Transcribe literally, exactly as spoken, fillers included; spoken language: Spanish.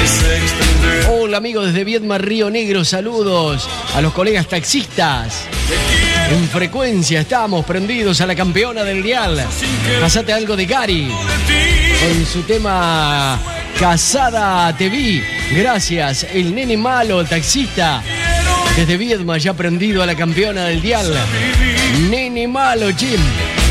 Hola amigos desde Viedma, Río Negro, saludos a los colegas taxistas. En frecuencia estamos prendidos a la campeona del dial. Pasate algo de Gary con su tema Casada Te Vi. Gracias, el nene malo, el taxista. Desde Viedma ya prendido a la campeona del dial. Nene malo, Jim.